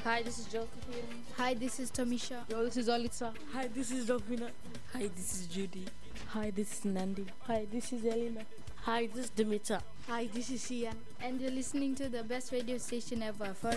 Hi, this is Josephine. Hi, this is Tamisha. Yo, this is Olitza. Hi, this is Dovina. Hi, this is Judy. Hi, this is Nandi. Hi, this is Elena. Hi, this is Dimitra. Hi, this is Ian. And you're listening to the best radio station ever for